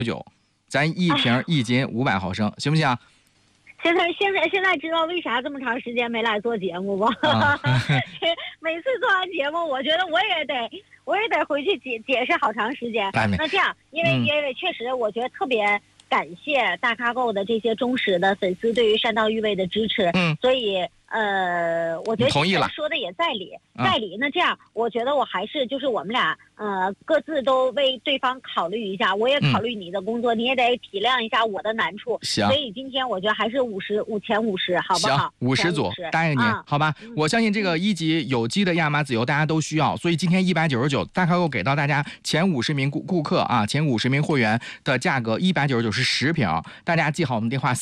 9，咱一瓶1斤500毫升，行不行？ 现在知道为啥这么长时间没来做节目不？每次做完节目，我觉得我也得回去解释好长时间。那这样，因为确实，我觉得特别感谢大咖购的这些忠实的粉丝对于山道育味的支持。所以我觉得同意了， 说的也在理。那这样，我觉得我还是就是我们俩各自都为对方考虑一下，我也考虑你的工作，你也得体谅一下我的难处。 行， 所以今天我觉得还是前50，好不好 ？50组，答应你，好吧？我相信这个1级有机的亚麻籽油大家都需要，所以今天199，大咖购给到大家前50名顾客啊，前50名会员的价格199是10瓶，大家记好我们电话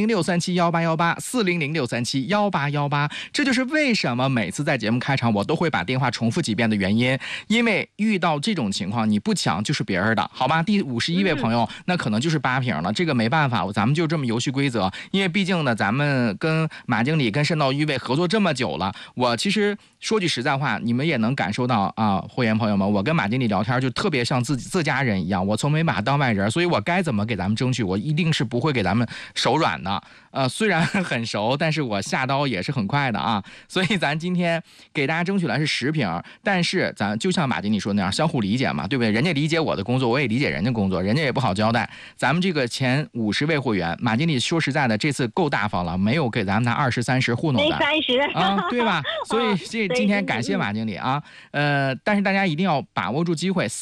400-637-1818，400-637-1818，这就是为什么每次在节目开场我都会把电话重复几遍的原因，因为遇到这种情况你不抢就是别人的，好吧？第51位朋友，那可能就是8瓶了，这个没办法，咱们就这么游戏规则，因为毕竟呢，咱们跟马经理跟山道育味合作这么久了，我其实说句实在话，你们也能感受到啊，会员朋友们，我跟马经理聊天就特别像自家人一样，我从没把他当外人，所以我该怎么给咱们争取，我一定是不会给咱们手软的。虽然很熟，但是我下刀也是很快的啊，所以咱今天给大家争取来是10瓶，但是咱就像马经理说那样，相互理解嘛，对不对？人家理解我的工作，我也理解人家工作，人家也不好交代。咱们这个前50位会员，马经理说实在的，这次够大方了，没有给咱们拿20、30糊弄的， 没30 啊，对吧？所以今天感谢马经理啊，但是大家一定要把握住机会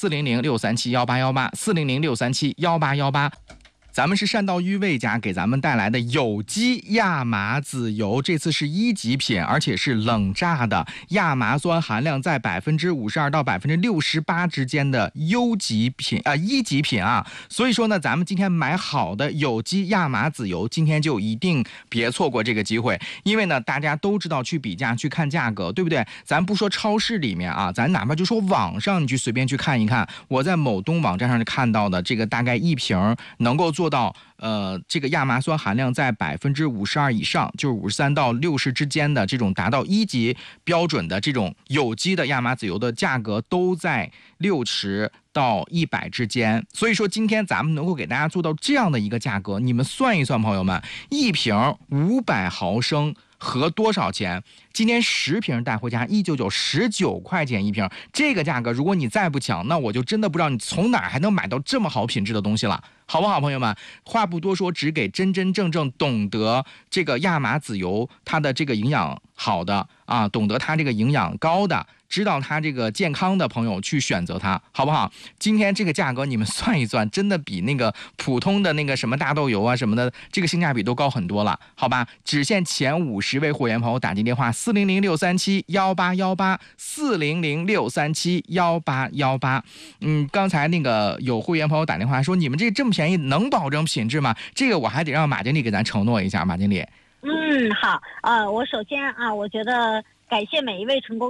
，400-637-1818，400-637-1818。咱们是山道育味家给咱们带来的有机亚麻籽油，这次是1级品，而且是冷榨的，亚麻酸含量在52%到68%之间的优级品1级品啊。所以说呢，咱们今天买好的有机亚麻籽油，今天就一定别错过这个机会，因为呢，大家都知道去比价去看价格，对不对？咱不说超市里面啊，咱哪怕就说网上，你去随便去看一看，我在某东网站上看到的这个大概1瓶能够做到这个亚麻酸含量在52%以上，就是53到60之间的这种达到1级标准的这种有机的亚麻籽油的价格都在60到100之间。所以说今天咱们能够给大家做到这样的一个价格，你们算一算朋友们，1瓶500毫升合多少钱？今天10瓶带回家199，19块钱1瓶，这个价格如果你再不抢，那我就真的不知道你从哪儿还能买到这么好品质的东西了，好不好朋友们？话不多说，只给真真正正懂得这个亚麻籽油它的这个营养好的啊，懂得它这个营养高的，知道它这个健康的朋友去选择它，好不好？今天这个价格你们算一算，真的比那个普通的那个什么大豆油啊什么的，这个性价比都高很多了，好吧？只限前50位会员朋友打进电话400-637-1818，400-637-1818。刚才那个有会员朋友打电话说，你们这么便宜，能保证品质吗？这个我还得让马经理给咱承诺一下，马经理。 好，我首先啊，我觉得感谢每一位成功